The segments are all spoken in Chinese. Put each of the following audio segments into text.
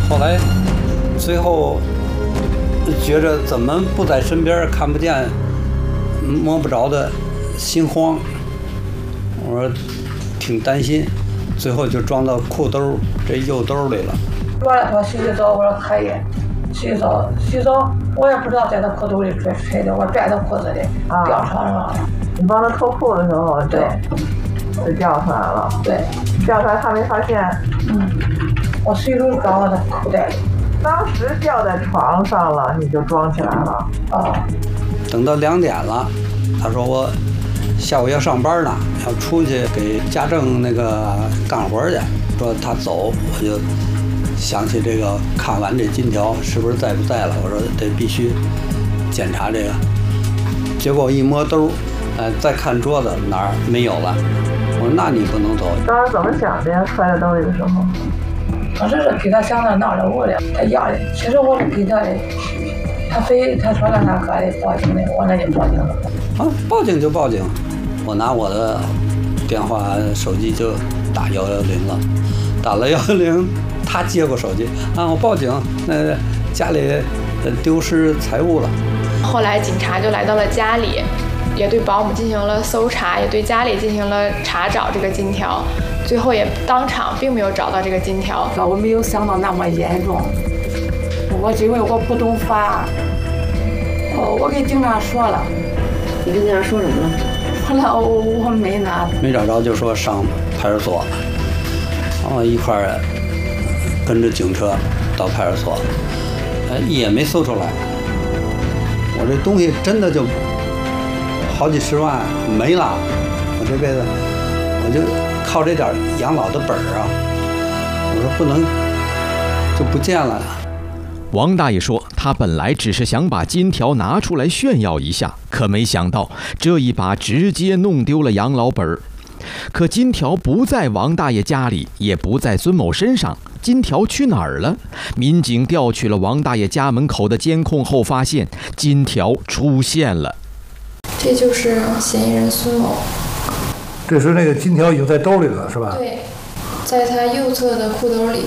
后来最后觉着怎么不在身边看不见摸不着的，心慌。我说挺担心，最后就装到裤兜这右兜里了。 我洗澡，我说可以。洗澡，我也不知道在他裤兜里揣的，我拽到裤子里，掉床上了。 你帮他脱裤的时候， 对， 就掉出来了。 对， 掉出来他没发现。 我随手装我的口袋里。 当时掉在床上了，你就装起来了。 等到2点了，他说我下午要上班呢，要出去给家政那个干活去，说他走，我就想起这个，看完这金条是不是在不在了？我说得必须检查这个。结果一摸兜，再看桌子哪儿没有了。我说那你不能走。 当时怎么想的呀？揣在兜里的时候， 我这是给他想到闹着我的，他要的。其实我是给他的，他说让他哥的报警的，我那就报警了。 报警就报警，我拿我的电话手机就打110了，打了110。他接过手机，我报警，那家里丢失财物了。 后来警察就来到了家里，也对保姆进行了搜查，也对家里进行了查找这个金条，最后也当场并没有找到这个金条。 我没有想到那么严重，因为我不懂法，我跟警察说了。 你跟警察说什么了？ 后来我没拿， 没找着就说上派出所，一块儿跟着警车到派出所，也没搜出来。我这东西真的就好几十万没了，我这辈子我就靠这点养老的本儿啊，我说不能就不见了。 王大爷说，他本来只是想把金条拿出来炫耀一下，可没想到这一把直接弄丢了养老本儿。可金条不在王大爷家里，也不在孙某身上，金条去哪儿了？民警调取了王大爷家门口的监控后，发现金条出现了。 这就是嫌疑人孙某。 这时那个金条已经在兜里了，是吧？ 对，在他右侧的裤兜里。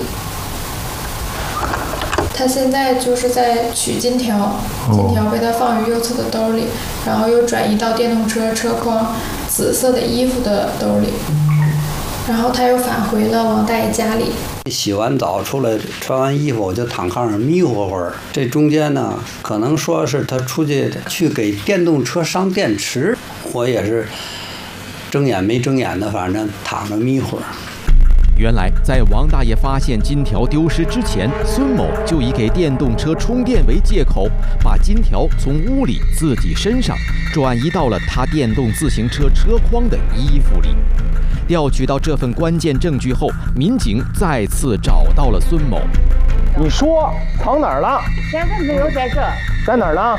他现在就是在取金条，金条被他放于右侧的兜里，然后又转移到电动车车筐紫色的衣服的兜里，然后他又返回了王大爷家里。 洗完澡出来，穿完衣服我就躺炕上迷糊会儿。这中间呢，可能说是他出去给电动车上电池，我也是睁眼没睁眼的，反正躺着迷糊。 原来，在王大爷发现金条丢失之前，孙某就以给电动车充电为借口，把金条从屋里自己身上转移到了他电动自行车车筐的衣服里。调取到这份关键证据后，民警再次找到了孙某。 你说藏哪儿了？ 现在没有在这， 在哪儿呢？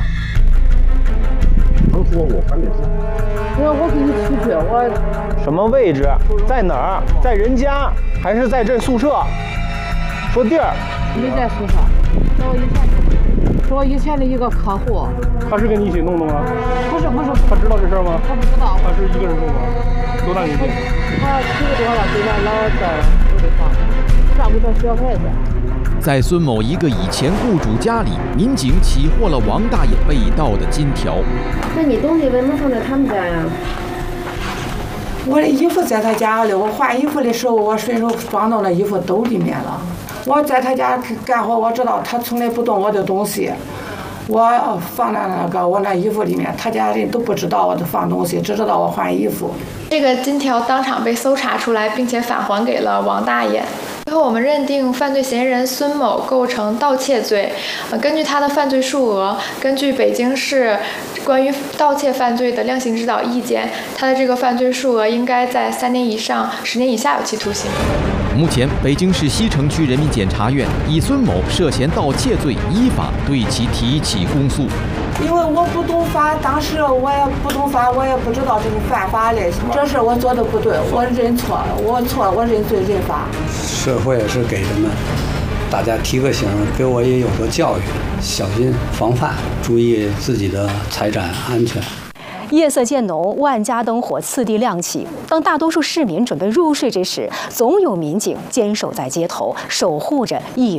能说我还得说。 我给你取去， 什么位置？在哪儿？在人家还是在这宿舍？说地儿。 没在宿舍，是我以前的一个客户。 他是跟你一起弄的吗？ 不是。 他知道这事儿吗？ 他不知道。 他是一个人弄吗？多大年纪？ 他70多了，对他老在有的房，照顾他小孩子。 在孙某一个以前雇主家里，民警起获了王大爷被盗的金条。 那你东西为什么放在他们家呀？ 我的衣服在他家里，我换衣服的时候，我随手装到了衣服兜里面了。我在他家干活，我知道他从来不动我的东西，我放在我那衣服里面，他家人都不知道我的放东西，只知道我换衣服。 这个金条当场被搜查出来，并且返还给了王大爷。最后，我们认定犯罪嫌疑人孙某构成盗窃罪。根据他的犯罪数额，根据北京市关于盗窃犯罪的量刑指导意见，他的这个犯罪数额应该在3年以上10年以下有期徒刑。 目前，北京市西城区人民检察院以孙某涉嫌盗窃罪依法对其提起公诉。 因为我不懂法，当时我也不懂法，我也不知道这是犯法的。这事我做的不对，我认错了，我认罪认罚。 社会也是给他们大家提个醒，给我也有个教育，小心防范，注意自己的财产安全。 夜色渐浓，万家灯火次第亮起。当大多数市民准备入睡之时，总有民警坚守在街头，守护着一